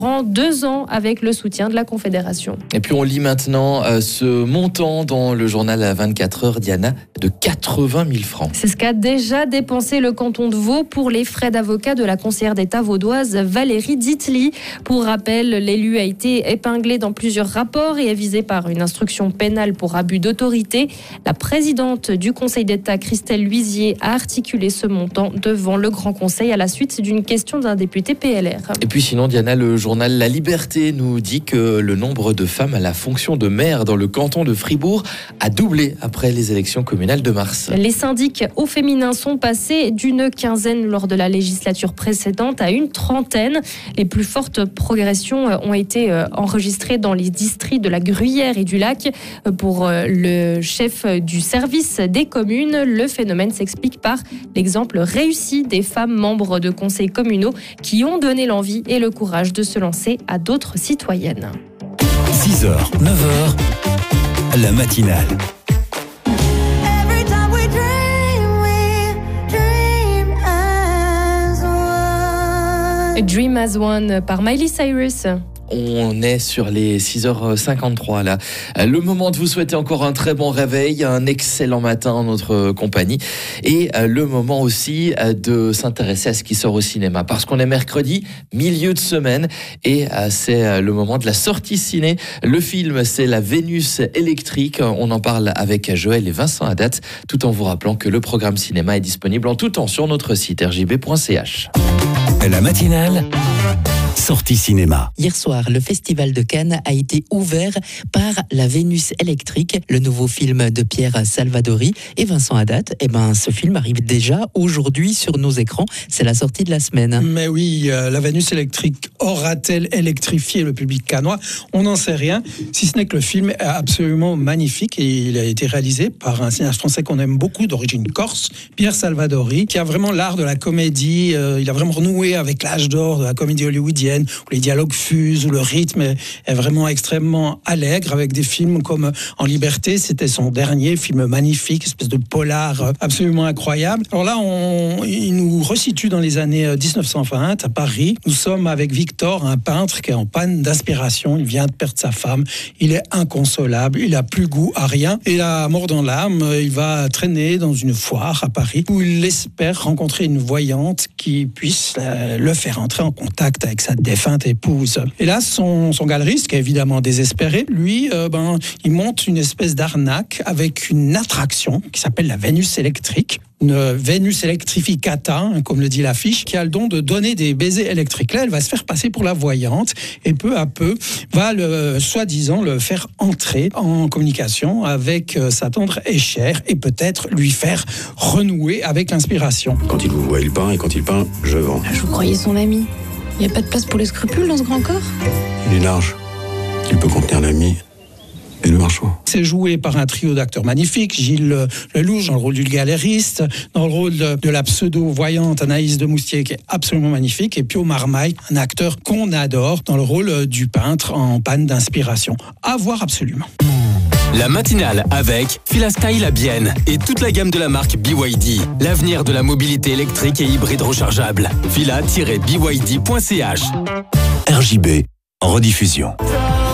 durant 2 ans avec le soutien de la Confédération. Et puis on lit maintenant ce montant dans le journal à 24 heures, Diana, de 80 000 francs. C'est ce qu'a déjà dépensé le canton de Vaud pour les frais d'avocat de la conseillère d'État vaudoise Valérie Ditely. Pour rappel, l'élu a été épinglé dans plusieurs rapports et est visé par une instruction pénale pour abus d'autorité. La présidente du Conseil d'État, Christelle Luisier, a articulé ce montant devant le Grand Conseil à la suite d'une question d'un député PLR. Et puis sinon, Diana, le journal La Liberté nous dit que le nombre de femmes à la fonction de maire dans le canton de Fribourg a doublé après les élections communales de mars. Les syndics au féminin sont passés d'une quinzaine lors de la législature précédente à une trentaine. Les plus fortes progressions ont été enregistrées dans les districts de la Gruyère et du Lac. Pour le chef du service des communes, le phénomène s'explique par l'exemple réussi des femmes membres de conseils communaux qui ont donné l'envie et le courage de se lancer à d'autres citoyennes. 6h, 9h, la matinale. Dream as One par Miley Cyrus. On est sur les 6h53 là. Le moment de vous souhaiter encore un très bon réveil, un excellent matin en notre compagnie et le moment aussi de s'intéresser à ce qui sort au cinéma parce qu'on est mercredi, milieu de semaine et c'est le moment de la sortie ciné. Le film, c'est La Vénus électrique. On en parle avec Joël et Vincent Haddad tout en vous rappelant que le programme cinéma est disponible en tout temps sur notre site rjb.ch. La matinale, sortie cinéma. Hier soir, le Festival de Cannes a été ouvert par La Vénus électrique, le nouveau film de Pierre Salvadori et Vincent Haddad. Ce film arrive déjà aujourd'hui sur nos écrans. C'est la sortie de la semaine. Mais oui, La Vénus électrique aura-t-elle électrifié le public cannois ? On n'en sait rien, si ce n'est que le film est absolument magnifique et il a été réalisé par un cinéaste français qu'on aime beaucoup, d'origine corse, Pierre Salvadori, qui a vraiment l'art de la comédie. Il a vraiment renoué avec l'âge d'or de la comédie hollywoodienne, où les dialogues fusent, où le rythme est vraiment extrêmement allègre, avec des films comme En Liberté, c'était son dernier film magnifique, espèce de polar absolument incroyable. Alors là, il nous resitue dans les années 1920 à Paris. Nous sommes avec Victor, un peintre qui est en panne d'inspiration. Il vient de perdre sa femme, il est inconsolable, il n'a plus goût à rien. Et la mort dans l'âme, il va traîner dans une foire à Paris, où il espère rencontrer une voyante qui puisse le faire entrer en contact avec sa défunte épouse. Et là, son galeriste, qui est évidemment désespéré, lui, il monte une espèce d'arnaque avec une attraction qui s'appelle la Vénus électrique. Une Vénus electrificata, comme le dit l'affiche, qui a le don de donner des baisers électriques. Là, elle va se faire passer pour la voyante et peu à peu va soi-disant le faire entrer en communication avec sa tendre et chère et peut-être lui faire renouer avec l'inspiration. Quand il vous voit, il peint et quand il peint, je vends. Je vous croyais son ami. Il n'y a pas de place pour les scrupules dans ce grand corps ? Il est large. Il peut contenir l'ami et le marchand. C'est joué par un trio d'acteurs magnifiques. Gilles Lelouch dans le rôle du galériste, dans le rôle de la pseudo-voyante Anaïs de Moustier qui est absolument magnifique, et Pio Marmaille, un acteur qu'on adore dans le rôle du peintre en panne d'inspiration. À voir absolument. La matinale avec Filastai La Bienne et toute la gamme de la marque BYD. L'avenir de la mobilité électrique et hybride rechargeable. Fila-byd.ch. RJB en rediffusion.